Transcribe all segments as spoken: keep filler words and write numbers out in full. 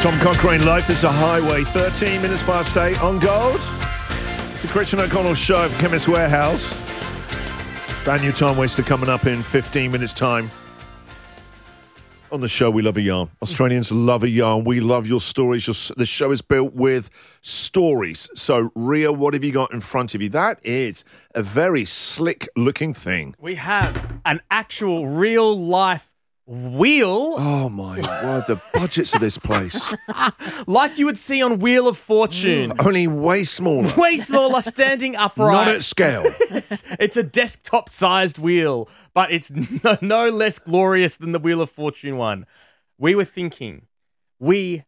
Tom Cochrane, Life is a Highway, thirteen minutes past eight on Gold. It's the Christian O'Connell Show from Chemist Warehouse. Brand new Time Waster coming up in fifteen minutes' time. On the show, we love a yarn. Australians love a yarn. We love your stories. Your, the show is built with stories. So, Ria, what have you got in front of you? That is a very slick-looking thing. We have an actual real-life wheel. Oh, my word. The budgets of this place. Like you would see on Wheel of Fortune. Mm, only way smaller. Way smaller, standing upright. Not at scale. it's, it's a desktop-sized wheel, but it's no, no less glorious than the Wheel of Fortune one. We were thinking, we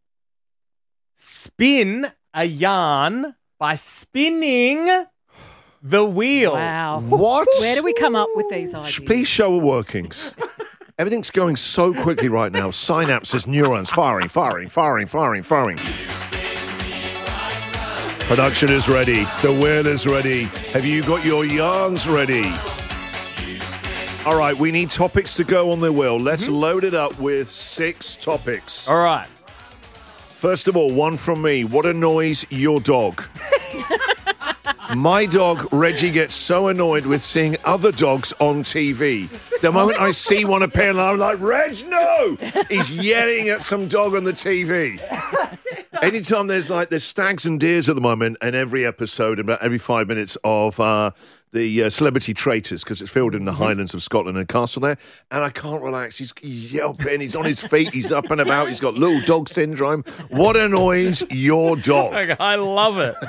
spin a yarn by spinning the wheel. Wow. What? Where do we come up with these ideas? Please show a workings. Everything's going so quickly right now. Synapses, neurons, firing, firing, firing, firing, firing. Production is ready. The wheel is ready. Have you got your yarns ready? All right, we need topics to go on the wheel. Let's mm-hmm. load it up with six topics. All right. First of all, one from me. What annoys your dog? My dog, Reggie, gets so annoyed with seeing other dogs on T V. The moment I see one appear, I'm like, Reg, no! He's yelling at some dog on the T V. Anytime there's like, there's stags and deers at the moment, and every episode, about every five minutes of uh, the uh, Celebrity Traitors, because it's filmed in the Highlands of Scotland and Castle there, and I can't relax. He's yelping, he's on his feet, he's up and about, he's got little dog syndrome. What annoys your dog? I love it.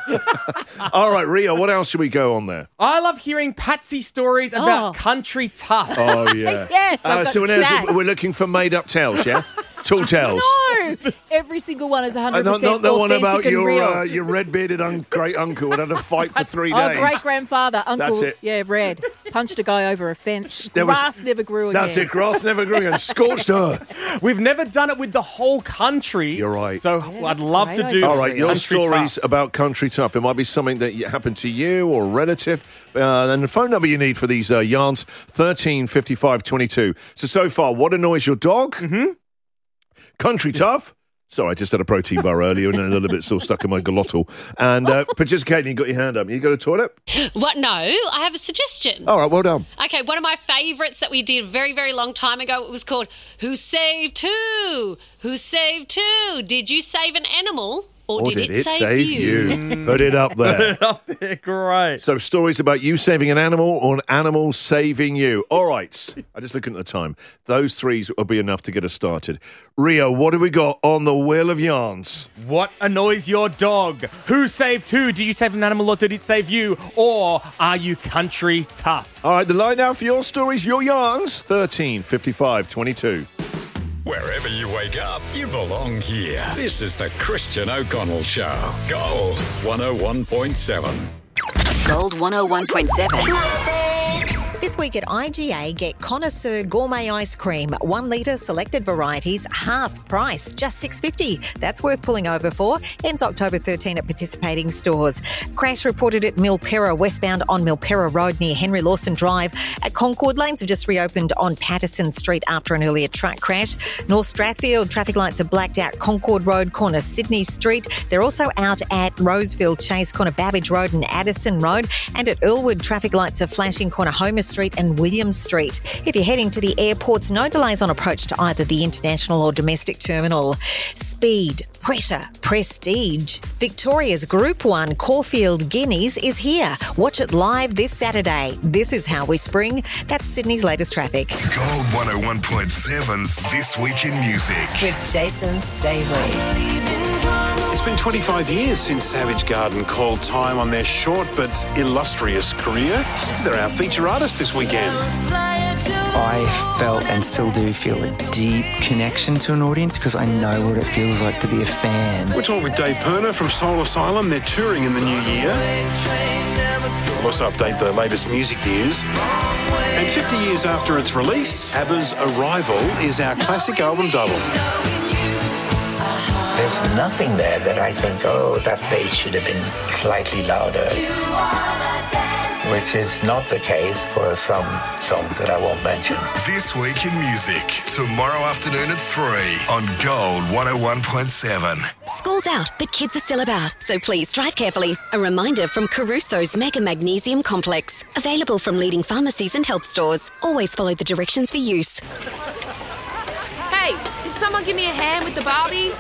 All right, Ria, what else should we go on there? I love hearing Patsy stories about Oh. country tough. Oh, yeah. Yes, I've Uh, got so when else- snacks. we're looking for made-up tales, yeah? Tall tales. No, every single one is one hundred Uh, percent not, not the one authentic about and your real. uh, your red-bearded un- great uncle that had a fight for three Oh, days. great-grandfather, uncle, That's it. yeah, red, punched a guy over a fence. There was- Grass never grew again. That's it, grass never growing on scorched earth. We've never done it with the whole country. You're right. So Yeah, I'd that's love a to great do idea. All right, your country stories tough. about country tough. It might be something that happened to you or a relative. Uh, and the phone number you need for these uh, yarns, thirteen fifty-five twenty-two. So, so far, what annoys your dog? Mm-hmm. Country tough. Sorry, I just had a protein bar earlier and a little bit still stuck in my glottal. And uh, participating, you got your hand up. You go to the toilet? What? No, I have a suggestion. All right, well done. Okay, one of my favourites that we did a very, very long time ago, it was called Who Saved Who? Who Saved Who? Did you save an animal or, Or did, it, save, you? Put it up there. Up there, great. So stories about you saving an animal or an animal saving you. All right. I'm just looking at the time. Those threes will be enough to get us started. Rio, what have we got on the Wheel of Yarns? What annoys your dog? Who saved who? Did you save an animal or did it save you? Or are you country tough? All right, the line now for your stories, your yarns, thirteen fifty-five twenty-two. Wherever you wake up, you belong here. This is the Christian O'Connell Show. Gold one oh one point seven. Gold one oh one point seven. This week at I G A, get Connoisseur Gourmet Ice Cream. One litre, selected varieties, half price, just six dollars fifty. That's worth pulling over for. Ends October thirteenth at participating stores. Crash reported at Milperra, westbound on Milperra Road near Henry Lawson Drive. At Concord, lanes have just reopened on Patterson Street after an earlier truck crash. North Strathfield, traffic lights are blacked out. Concord Road, corner Sydney Street. They're also out at Roseville Chase, corner Babbage Road and Addison Road. And at Earlwood, traffic lights are flashing, corner Homer Street and William Street. If you're heading to the airports, no delays on approach to either the international or domestic terminal. Speed, pressure, prestige. Victoria's Group one Caulfield Guineas is here. Watch it live this Saturday. This is how we spring. That's Sydney's latest traffic. Gold one oh one point seven's This Week in Music. With Jason Staley. It's been twenty-five years since Savage Garden called time on their short but illustrious career. They're our feature artist this weekend. I felt and still do feel a deep connection to an audience because I know what it feels like to be a fan. We're talking with Dave Perner from Soul Asylum. They're touring in the new year. We'll also update the latest music news. And fifty years after its release, ABBA's Arrival is our classic album double. There's nothing there that I think, oh, that bass should have been slightly louder. which is not the case for some songs that I won't mention. This Week in Music, tomorrow afternoon at three on Gold one oh one point seven. School's out, but kids are still about, so please drive carefully. A reminder from Caruso's Mega Magnesium Complex. Available from leading pharmacies and health stores. Always follow the directions for use. Hey, can someone give me a hand with the Barbie?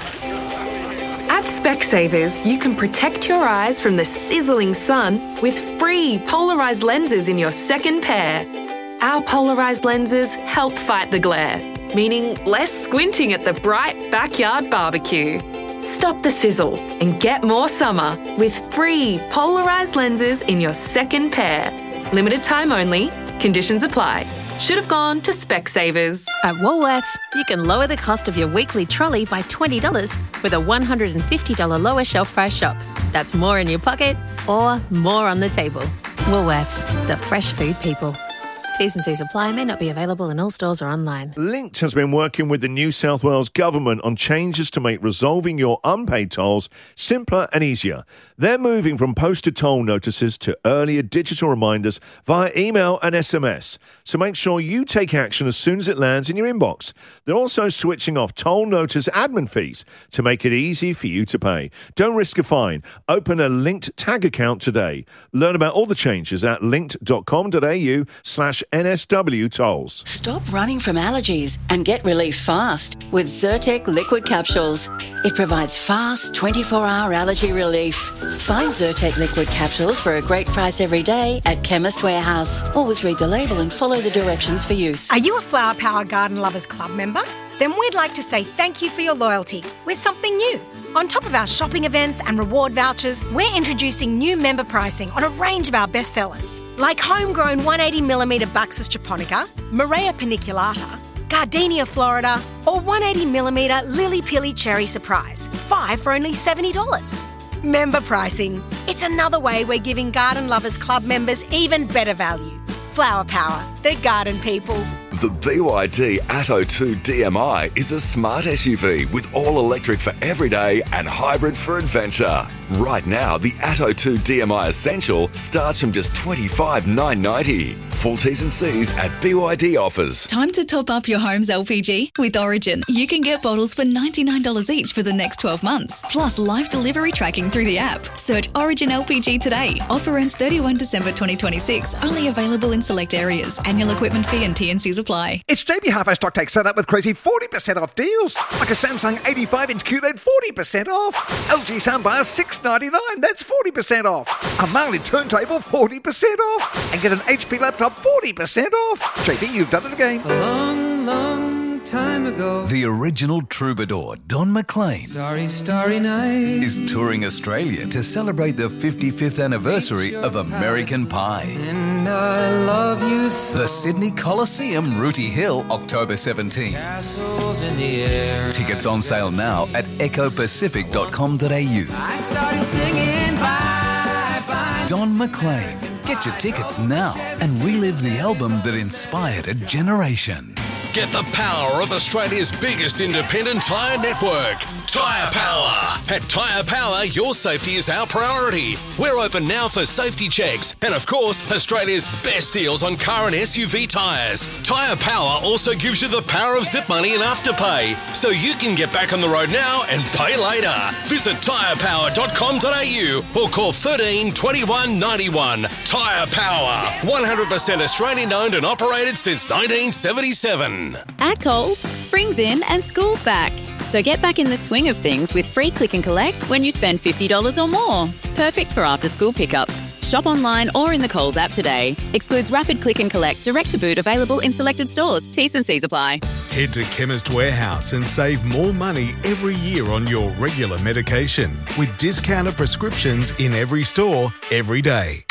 At Specsavers, you can protect your eyes from the sizzling sun with free polarised lenses in your second pair. Our polarised lenses help fight the glare, meaning less squinting at the bright backyard barbecue. Stop the sizzle and get more summer with free polarised lenses in your second pair. Limited time only. Conditions apply. Should have gone to Specsavers. At Woolworths, you can lower the cost of your weekly trolley by twenty dollars with a one hundred fifty dollars lower shelf price shop. That's more in your pocket or more on the table. Woolworths, the fresh food people. T's and C's apply, may not be available in all stores or online. Linked has been working with the New South Wales Government on changes to make resolving your unpaid tolls simpler and easier. They're moving from posted toll notices to earlier digital reminders via email and S M S. So make sure you take action as soon as it lands in your inbox. They're also switching off toll notice admin fees to make it easy for you to pay. Don't risk a fine. Open a Linked tag account today. Learn about all the changes at linked.com.au slash N S W tolls. Stop running from allergies and get relief fast with Zyrtec liquid capsules. It provides fast twenty-four hour allergy relief. Find Zyrtec liquid capsules for a great price every day at Chemist Warehouse. Always read the label and follow the directions for use. Are you a Flower Power Garden Lovers Club member? Then we'd like to say thank you for your loyalty with something new. On top of our shopping events and reward vouchers, we're introducing new member pricing on a range of our bestsellers, like homegrown one hundred eighty millimetre Buxus japonica, Morea paniculata, Gardenia Florida, or one hundred eighty millimetre Lily Pilly Cherry Surprise, five for only seventy dollars. Member pricing. It's another way we're giving Garden Lovers Club members even better value. Flower Power, the garden people. The B Y D Atto two D M I is a smart S U V with all-electric for everyday and hybrid for adventure. Right now, the Atto two D M I Essential starts from just twenty-five thousand nine hundred ninety dollars. Full T's and C's at B Y D offers. Time to top up your home's L P G? With Origin, you can get bottles for ninety-nine dollars each for the next twelve months, plus live delivery tracking through the app. Search Origin L P G today. Offer ends thirty-first of December twenty twenty-six. Only available in select areas. Annual equipment fee and T and C's apply. It's J B Hi-Fi Stock Take set up with crazy forty percent off deals. Like a Samsung eighty-five inch Q L E D, forty percent off. L G soundbar, six ninety-nine, that's forty percent off. A Marley turntable, forty percent off. And get an H P laptop, forty percent off. J B, you've done it again. A long, long time ago, the original troubadour, Don McLean, Starry, Starry Night, is touring Australia to celebrate the fifty-fifth anniversary of American Pie. And I love you so. The Sydney Coliseum, Rooty Hill, October seventeenth. Castles in the air. Tickets on sale now at echo pacific dot com dot a u. I started singing bye, bye. Don McLean. Get your tickets now and relive the album that inspired a generation. Get the power of Australia's biggest independent tyre network, Tyre Power. At Tyre Power, your safety is our priority. We're open now for safety checks and, of course, Australia's best deals on car and S U V tyres. Tyre Power also gives you the power of zip money and afterpay, so you can get back on the road now and pay later. Visit tyre power dot com dot a u or call thirteen twenty-one ninety-one. Tyre Power, one hundred percent Australian owned and operated since nineteen seventy-seven. At Coles, spring's in and school's back. So get back in the swing of things with free click and collect when you spend fifty dollars or more. Perfect for after-school pickups. Shop online or in the Coles app today. Excludes rapid click and collect, direct to boot, available in selected stores. T's and C's apply. Head to Chemist Warehouse and save more money every year on your regular medication with discounted prescriptions in every store, every day.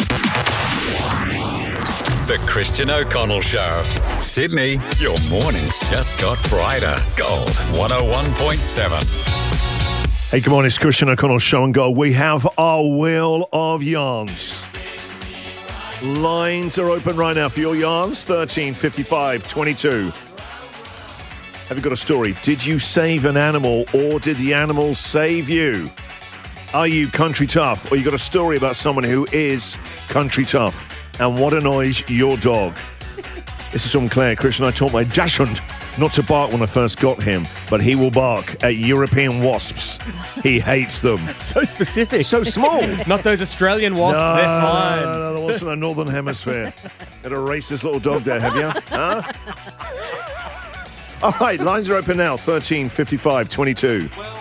The Christian O'Connell Show. Sydney, your mornings just got brighter. Gold one oh one point seven. Hey, good morning. It's Christian O'Connell Show and Gold. We have our wheel of yarns. Lines are open right now for your yarns. thirteen fifty-five twenty-two. Have you got a story? Did you save an animal or did the animal save you? Are you country tough or you got a story about someone who is country tough? and what annoys your dog. This is from Claire. Chris and I taught my Dachshund not to bark when I first got him, but he will bark at European wasps. He hates them. So specific. So small. Not those Australian wasps. No, They're fine. no, no, no, the ones in the Northern Hemisphere. Got a racist little dog there, have you? Huh? All right, lines are open now. thirteen fifty-five twenty-two.